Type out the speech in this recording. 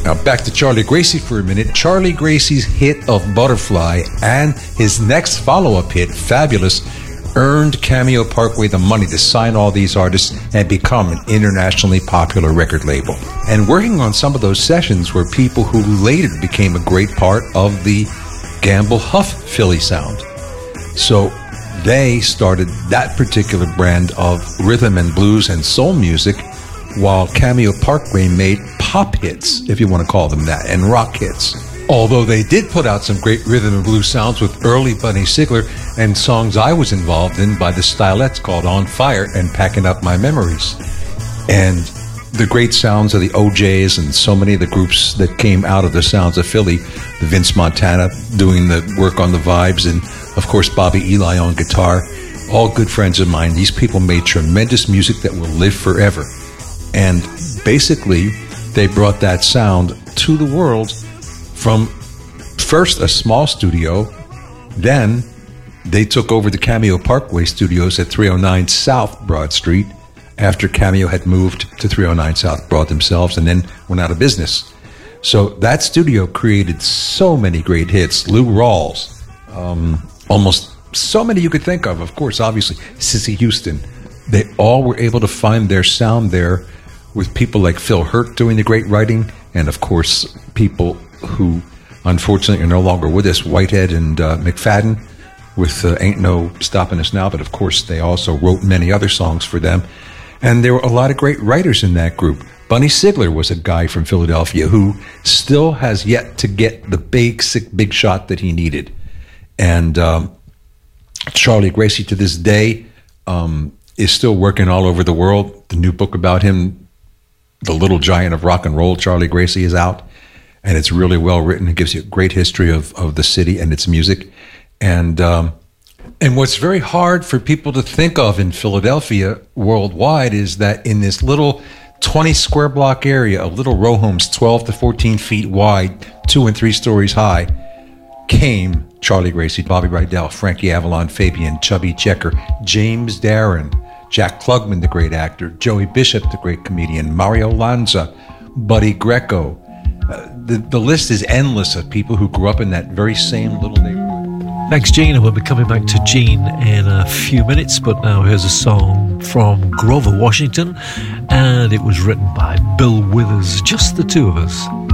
Now back to Charlie Gracie for a minute. Charlie Gracie's hit of Butterfly and his next follow-up hit, Fabulous, earned Cameo Parkway the money to sign all these artists and become an internationally popular record label. And working on some of those sessions were people who later became a great part of the Gamble Huff Philly sound. So they started that particular brand of rhythm and blues and soul music, while Cameo Parkway made pop hits, if you want to call them that, and rock hits. Although they did put out some great rhythm and blues sounds with early Bunny Sigler and songs I was involved in by the Stylettes called On Fire and Packing Up My Memories. And the great sounds of the OJs and so many of the groups that came out of the sounds of Philly, the Vince Montana doing the work on the vibes, and of course Bobby Eli on guitar, all good friends of mine. These people made tremendous music that will live forever. And basically, they brought that sound to the world from first a small studio, then they took over the Cameo Parkway studios at 309 South Broad Street after Cameo had moved to 309 South Broad themselves and then went out of business. So that studio created so many great hits. Lou Rawls, almost so many you could think of course, obviously, Cissy Houston. They all were able to find their sound there with people like Phil Hurt doing the great writing, and of course, people who unfortunately are no longer with us, Whitehead and McFadden, with Ain't No Stopping Us Now, but of course they also wrote many other songs for them. And there were a lot of great writers in that group. Bunny Sigler was a guy from Philadelphia who still has yet to get the big shot that he needed. And Charlie Gracie to this day is still working all over the world. The new book about him, The Little Giant of Rock and Roll, Charlie Gracie, is out. And it's really well written. It gives you a great history of the city and its music. And what's very hard for people to think of in Philadelphia worldwide is that in this little 20 square block area of little row homes, 12 to 14 feet wide, 2 and 3 stories high, came Charlie Gracie, Bobby Rydell, Frankie Avalon Fabian, Chubby Checker, James Darren, Jack Klugman, the great actor, Joey Bishop, the great comedian, Mario Lanza, Buddy Greco. The list is endless of people who grew up in that very same little neighborhood. Thanks, Gene, and we'll be coming back to Gene in a few minutes, but now here's a song from Grover Washington, and it was written by Bill Withers, Just the Two of Us.